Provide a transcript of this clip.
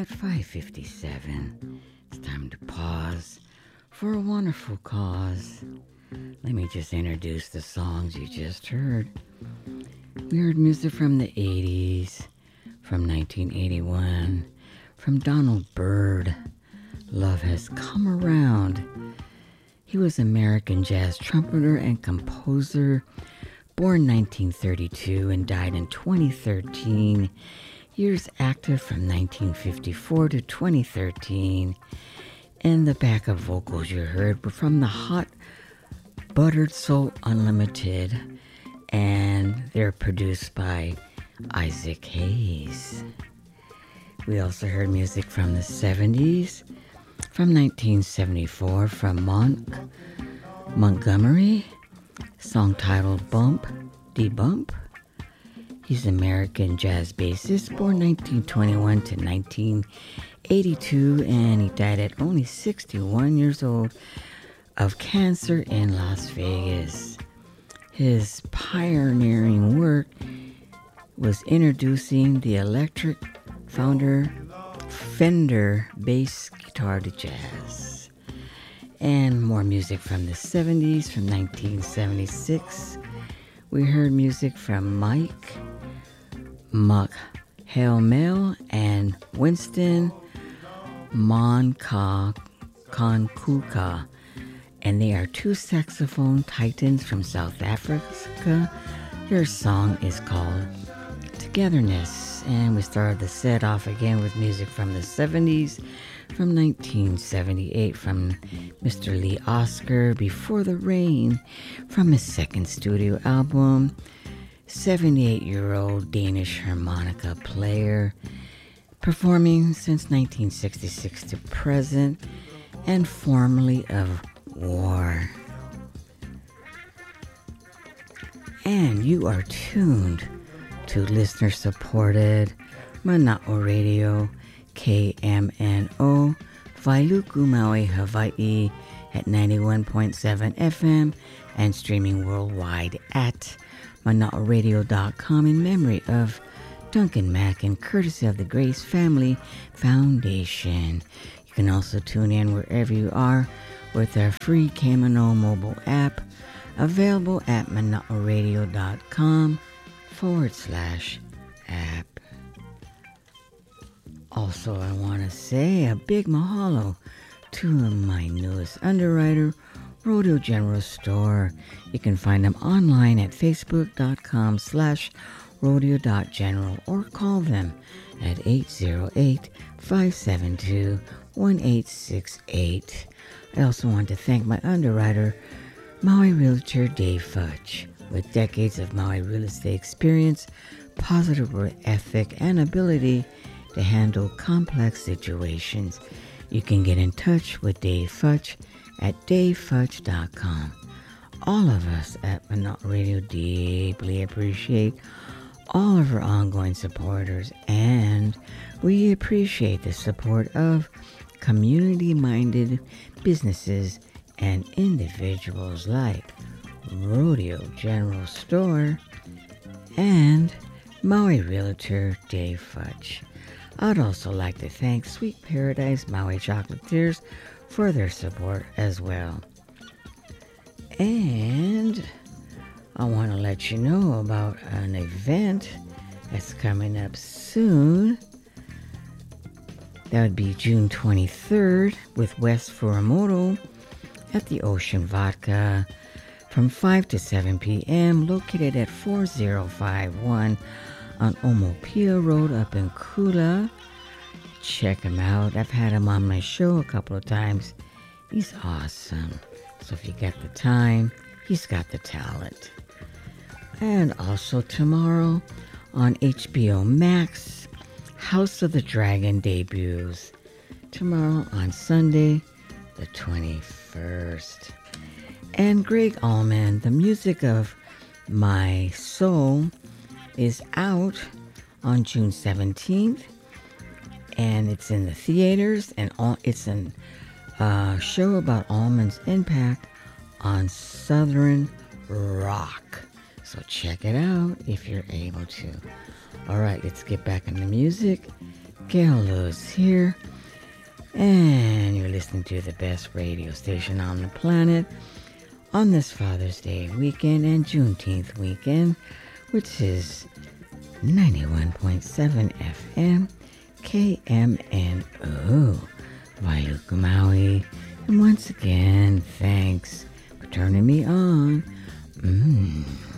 at 5:57. It's time to pause for a wonderful cause. Let me just introduce the songs you just heard. We heard music from the 80s, from 1981, from Donald Byrd. Love Has Come Around. He was an American jazz trumpeter and composer, born 1932 and died in 2013. Years active from 1954 to 2013. And the backup vocals you heard were from the Hot Buttered Soul Unlimited, and they're produced by Isaac Hayes. We also heard music from the 70s, from 1974 from Montgomery, song titled Bump De Bump. He's an American jazz bassist, born 1921 to 1982, and he died at only 61 years old of cancer in Las Vegas. His pioneering work was introducing the electric Fender bass guitar to jazz. And more music from the 70s, from 1976. We heard music from Mike Halmel and Winston Monkakuka, and they are two saxophone titans from South Africa. Their song is called Togetherness, and we started the set off again with music from the 70s, from 1978 from Mr. Lee Oskar, Before the Rain, from his second studio album. 78-year-old Danish harmonica player, performing since 1966 to present, and formerly of War. And you are tuned to listener-supported Mana'o Radio, KMNO, Wailuku, Maui, Hawaii, at 91.7 FM, and streaming worldwide at mana'oradio.com in memory of Duncan Mack and courtesy of the Grace Family Foundation. You can also tune in wherever you are with our free KMNO mobile app, available at mana'oradio.com/app. Also, I want to say a big mahalo to my newest underwriter, Rodeo General Store. You can find them online at facebook.com/rodeo.general or call them at 808-572-1868. I also want to thank my underwriter, Maui Realtor Dave Fudge. With decades of Maui real estate experience, positive work ethic, and ability to handle complex situations, you can get in touch with Dave Fudge at davefudge.com. All of us at Mana'o Radio deeply appreciate all of our ongoing supporters, and we appreciate the support of community-minded businesses and individuals like Rodeo General Store and Maui Realtor Dave Fudge. I'd also like to thank Sweet Paradise Maui Chocolatiers for their support as well. And I want to let you know about an event that's coming up soon. That would be June 23rd with Wes Furumoto at the Ocean Vodka from 5 to 7 p.m. located at 4051 on Omopia Road up in Kula. Check him out. I've had him on my show a couple of times. He's awesome. So if you get the time, he's got the talent. And also tomorrow on HBO Max, House of the Dragon debuts. Tomorrow on Sunday, the 21st. And Greg Allman, The Music of My Soul, is out on June 17th. And it's in the theaters, and it's a show about Allman's impact on Southern rock. So check it out if you're able to. All right, let's get back into music. Gail Lewis here, and you're listening to the best radio station on the planet on this Father's Day weekend and Juneteenth weekend, which is 91.7 FM KMNO, Wailuku, Maui. And once again, thanks for turning me on.